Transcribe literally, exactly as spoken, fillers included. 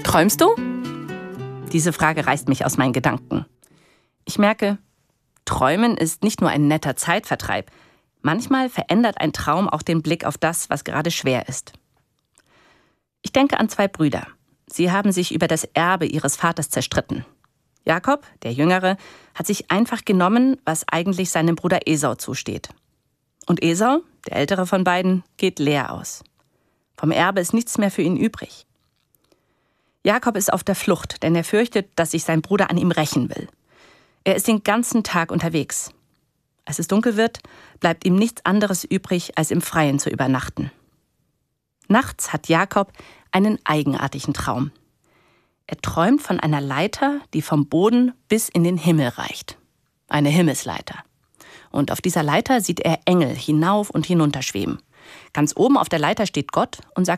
Träumst du? Diese Frage reißt mich aus meinen Gedanken. Ich merke, Träumen ist nicht nur ein netter Zeitvertreib. Manchmal verändert ein Traum auch den Blick auf das, was gerade schwer ist. Ich denke an zwei Brüder. Sie haben sich über das Erbe ihres Vaters zerstritten. Jakob, der Jüngere, hat sich einfach genommen, was eigentlich seinem Bruder Esau zusteht. Und Esau, der ältere von beiden, geht leer aus. Vom Erbe ist nichts mehr für ihn übrig. Jakob ist auf der Flucht, denn er fürchtet, dass sich sein Bruder an ihm rächen will. Er ist den ganzen Tag unterwegs. Als es dunkel wird, bleibt ihm nichts anderes übrig, als im Freien zu übernachten. Nachts hat Jakob einen eigenartigen Traum. Er träumt von einer Leiter, die vom Boden bis in den Himmel reicht. Eine Himmelsleiter. Und auf dieser Leiter sieht er Engel hinauf und hinunter schweben. Ganz oben auf der Leiter steht Gott und sagt